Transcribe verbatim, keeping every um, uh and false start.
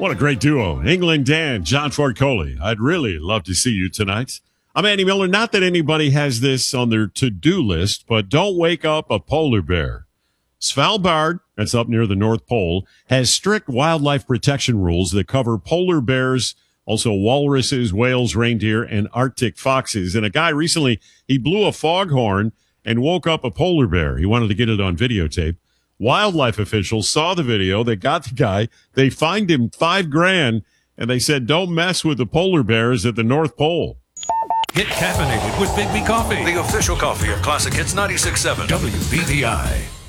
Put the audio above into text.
What a great duo. England Dan, John Ford Coley. I'd really love to see you tonight. I'm Andy Miller. Not that anybody has this on their to-do list, but don't wake up a polar bear. Svalbard, that's up near the North Pole, has strict wildlife protection rules that cover polar bears, also walruses, whales, reindeer, and Arctic foxes. And a guy recently, he blew a foghorn and woke up a polar bear. He wanted to get it on videotape. Wildlife officials saw the video. They got the guy. They fined him five grand, and they said, don't mess with the polar bears at the North Pole. Get caffeinated with Big B Coffee, the official coffee of Classic Hits ninety-six point seven W B D I.